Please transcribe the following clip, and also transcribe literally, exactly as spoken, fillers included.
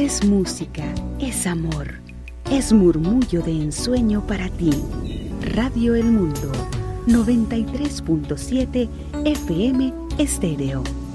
Es música, es amor, es murmullo de ensueño para ti. Radio El Mundo, noventa y tres punto siete F M Estéreo.